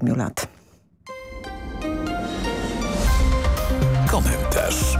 7 lat. Komentarz.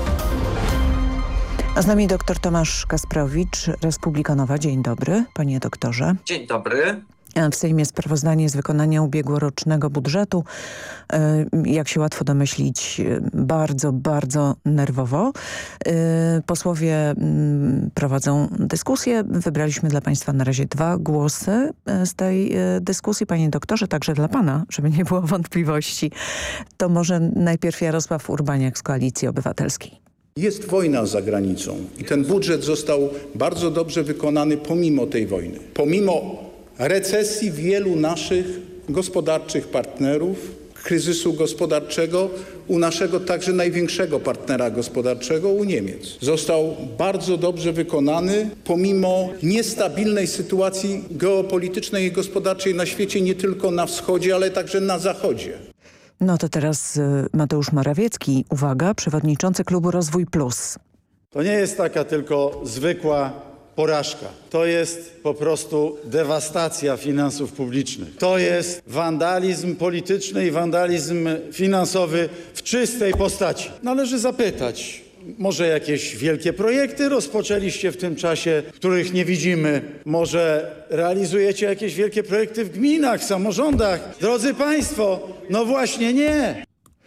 A z nami dr Tomasz Kasprowicz, Republika Nowa. Dzień dobry, panie doktorze. Dzień dobry. W Sejmie sprawozdanie z wykonania ubiegłorocznego budżetu. Jak się łatwo domyślić, bardzo, bardzo nerwowo. Posłowie prowadzą dyskusję. Wybraliśmy dla państwa na razie 2 głosy z tej dyskusji. Panie doktorze, także dla pana, żeby nie było wątpliwości. To może najpierw Jarosław Urbaniak z Koalicji Obywatelskiej. Jest wojna za granicą i ten budżet został bardzo dobrze wykonany pomimo tej wojny. Pomimo recesji wielu naszych gospodarczych partnerów, kryzysu gospodarczego u naszego także największego partnera gospodarczego, u Niemiec. Został bardzo dobrze wykonany pomimo niestabilnej sytuacji geopolitycznej i gospodarczej na świecie, nie tylko na wschodzie, ale także na zachodzie. No to teraz Mateusz Morawiecki, uwaga, przewodniczący klubu Rozwój Plus. To nie jest taka tylko zwykła porażka. To jest po prostu dewastacja finansów publicznych. To jest wandalizm polityczny i wandalizm finansowy w czystej postaci. Należy zapytać, może jakieś wielkie projekty rozpoczęliście w tym czasie, których nie widzimy? Może realizujecie jakieś wielkie projekty w gminach, samorządach? Drodzy państwo, no właśnie nie.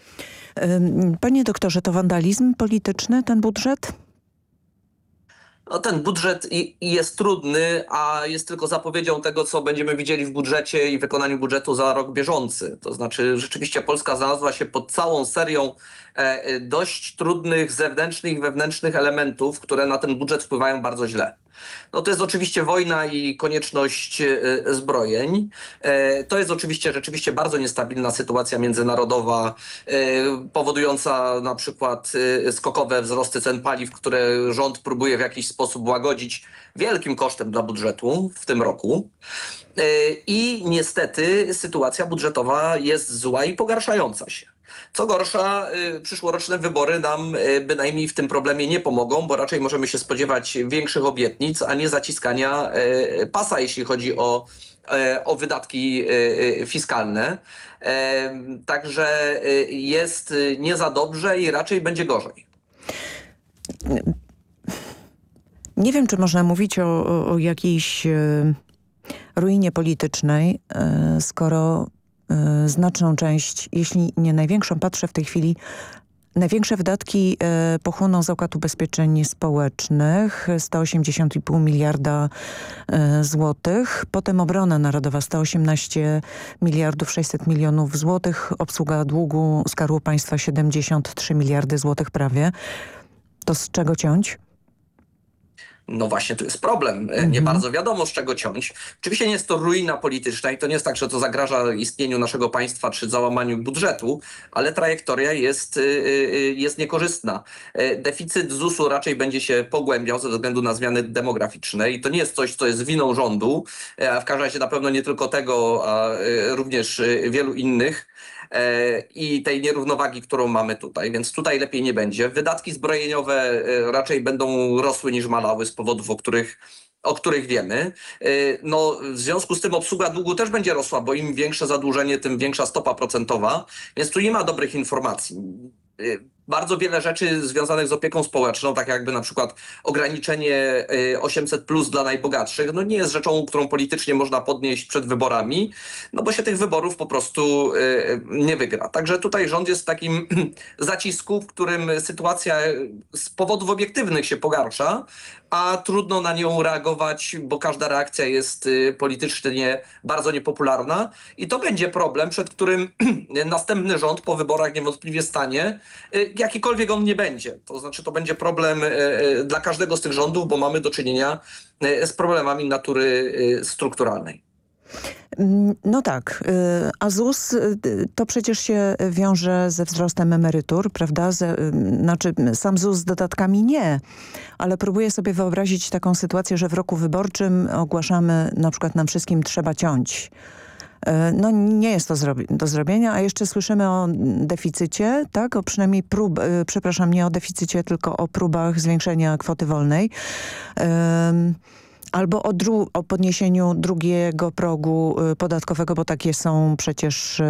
Panie doktorze, to wandalizm polityczny, ten budżet? No, ten budżet jest trudny, a jest tylko zapowiedzią tego, co będziemy widzieli w budżecie i wykonaniu budżetu za rok bieżący. To znaczy rzeczywiście Polska znalazła się pod całą serią dość trudnych zewnętrznych i wewnętrznych elementów, które na ten budżet wpływają bardzo źle. No to jest oczywiście wojna i konieczność zbrojeń. To jest oczywiście rzeczywiście bardzo niestabilna sytuacja międzynarodowa, powodująca na przykład skokowe wzrosty cen paliw, które rząd próbuje w jakiś sposób łagodzić wielkim kosztem dla budżetu w tym roku. I niestety sytuacja budżetowa jest zła i pogarszająca się. Co gorsza, przyszłoroczne wybory nam bynajmniej w tym problemie nie pomogą, bo raczej możemy się spodziewać większych obietnic, a nie zaciskania pasa, jeśli chodzi o wydatki fiskalne. Także jest nie za dobrze i raczej będzie gorzej. Nie wiem, czy można mówić o jakiejś ruinie politycznej, skoro znaczną część, jeśli nie największą, patrzę w tej chwili, największe wydatki pochłoną Zakład Ubezpieczeń Społecznych, 180,5 miliarda złotych. Potem obrona narodowa, 118 miliardów 600 milionów złotych. Obsługa długu Skarbu Państwa, 73 miliardy złotych prawie. To z czego ciąć? No właśnie, tu jest problem. Nie bardzo wiadomo, z czego ciąć. Oczywiście nie jest to ruina polityczna i to nie jest tak, że to zagraża istnieniu naszego państwa czy załamaniu budżetu, ale trajektoria jest niekorzystna. Deficyt ZUS-u raczej będzie się pogłębiał ze względu na zmiany demograficzne i to nie jest coś, co jest winą rządu, a w każdym razie na pewno nie tylko tego, a również wielu innych. I tej nierównowagi, którą mamy tutaj, więc tutaj lepiej nie będzie. Wydatki zbrojeniowe raczej będą rosły niż malały z powodów, o których wiemy. No, w związku z tym obsługa długu też będzie rosła, bo im większe zadłużenie, tym większa stopa procentowa, więc tu nie ma dobrych informacji. Bardzo wiele rzeczy związanych z opieką społeczną, tak jakby na przykład ograniczenie 800+ dla najbogatszych, no nie jest rzeczą, którą politycznie można podnieść przed wyborami, no bo się tych wyborów po prostu nie wygra. Także tutaj rząd jest w takim zacisku, w którym sytuacja z powodów obiektywnych się pogarsza, a trudno na nią reagować, bo każda reakcja jest politycznie bardzo niepopularna i to będzie problem, przed którym następny rząd po wyborach niewątpliwie stanie, jakikolwiek on nie będzie. To znaczy to będzie problem dla każdego z tych rządów, bo mamy do czynienia z problemami natury strukturalnej. No tak, a ZUS to przecież się wiąże ze wzrostem emerytur, prawda? Znaczy sam ZUS z dodatkami nie, ale próbuję sobie wyobrazić taką sytuację, że w roku wyborczym ogłaszamy na przykład nam wszystkim trzeba ciąć. No nie jest to do zrobienia, a jeszcze słyszymy o deficycie, tak? O przynajmniej nie o deficycie, tylko o próbach zwiększenia kwoty wolnej. Albo o podniesieniu drugiego progu podatkowego, bo takie są przecież